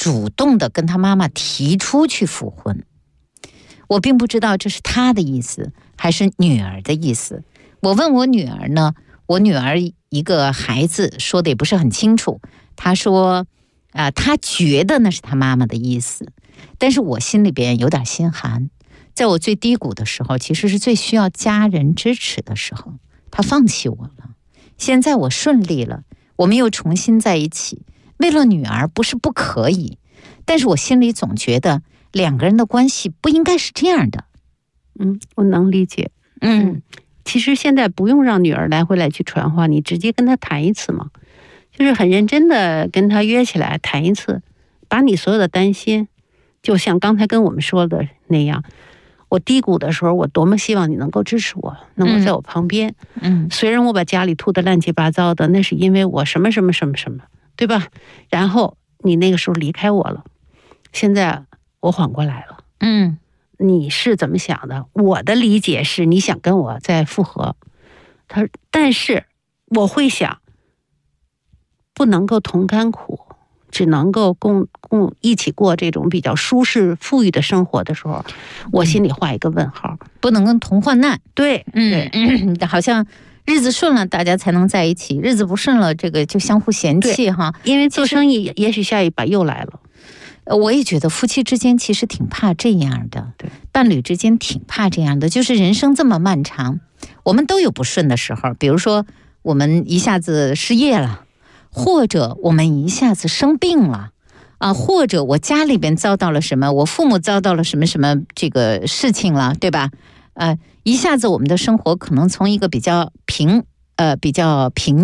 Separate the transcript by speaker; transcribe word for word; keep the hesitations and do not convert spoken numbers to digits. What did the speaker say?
Speaker 1: 主动的跟他妈妈提出去复婚。我并不知道这是他的意思还是女儿的意思。我问我女儿呢，我女儿一个孩子说的也不是很清楚，她说啊、呃，她觉得那是她妈妈的意思，但是我心里边有点心寒。在我最低谷的时候，其实是最需要家人支持的时候，她放弃我了。现在我顺利了，我们又重新在一起，为了女儿不是不可以，但是我心里总觉得两个人的关系不应该是这样的。
Speaker 2: 嗯，我能理解。嗯，其实现在不用让女儿来回来去传话，你直接跟她谈一次嘛，就是很认真的跟她约起来谈一次，把你所有的担心，就像刚才跟我们说的那样，我低谷的时候，我多么希望你能够支持我，能够在我旁边。嗯，虽然我把家里吐得乱七八糟的，那是因为我什么什么什么什么，对吧？然后你那个时候离开我了，现在我缓过来了。嗯，你是怎么想的？我的理解是你想跟我再复合，他但是我会想，不能够同甘苦，只能够共共一起过这种比较舒适富裕的生活的时候，我心里画一个问号。
Speaker 1: 嗯、不能跟同患难。
Speaker 2: 对，
Speaker 1: 嗯，对好像日子顺了，大家才能在一起；日子不顺了，这个就相互嫌弃哈。
Speaker 2: 因为做生意，也许下一把又来了。
Speaker 1: 我也觉得夫妻之间其实挺怕这样的，
Speaker 2: 对，
Speaker 1: 伴侣之间挺怕这样的。就是人生这么漫长，我们都有不顺的时候，比如说我们一下子失业了，或者我们一下子生病了啊，或者我家里边遭到了什么，我父母遭到了什么什么这个事情了，对吧？呃，一下子我们的生活可能从一个比较平呃比较平